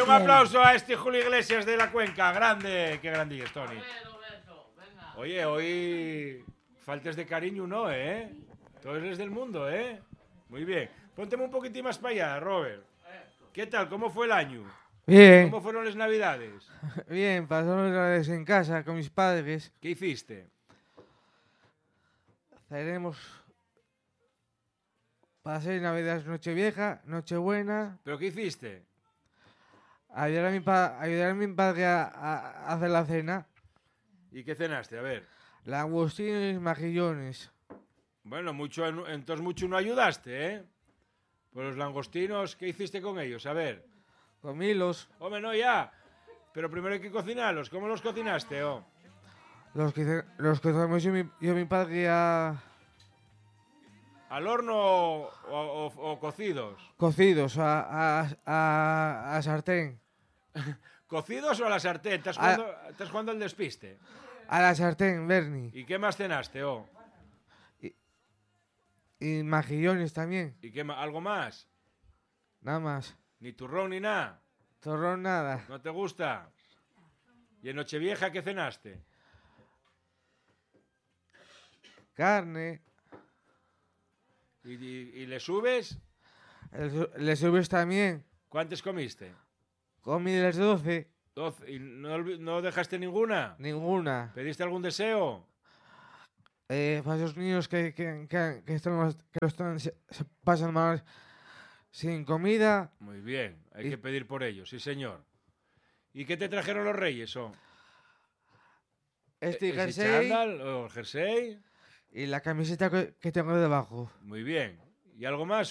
un aplauso a este Julio Iglesias de la Cuenca. Grande, qué grandillo, Tony. Oye, hoy faltes de cariño, ¿no, Tú eres del mundo, Muy bien. Pónteme un poquitín más para allá, Robert. ¿Qué tal? ¿Cómo fue el año? Bien. ¿Cómo fueron las navidades? Bien, pasamos las navidades en casa con mis padres. ¿Qué hiciste? Haremos pasar navidades Nochevieja, Nochebuena. ¿Pero qué hiciste? Ayudar a mi padre a hacer la cena. ¿Y qué cenaste? A ver. Langostinos y mejillones. Bueno, entonces mucho no ayudaste, Pues los langostinos, ¿qué hiciste con ellos? A ver. Comilos. Hombre, no, ya. Pero primero hay que cocinarlos. ¿Cómo los cocinaste, Los que hacemos yo y mi padre ¿Al horno o cocidos? cocidos a sartén. ¿Cocidos o a la sartén? ¿Estás jugando al despiste? A la sartén, Bernie. ¿Y qué más cenaste, Y mejillones también. ¿Y algo más? Nada más. Ni turrón ni nada. Torrón nada. ¿No te gusta? ¿Y en Nochevieja qué cenaste? Carne. ¿Y le subes? Le subes también. ¿Cuántas comiste? Comí las 12. 12. ¿Y no dejaste ninguna? Ninguna. ¿Pediste algún deseo? Para esos niños que se pasan mal sin comida. Muy bien, hay que pedir por ellos, sí señor. ¿Y qué te trajeron los reyes, Este ¿Ese jersey chándal o el jersey? y la camiseta que tengo debajo. Muy bien. ¿Y algo más?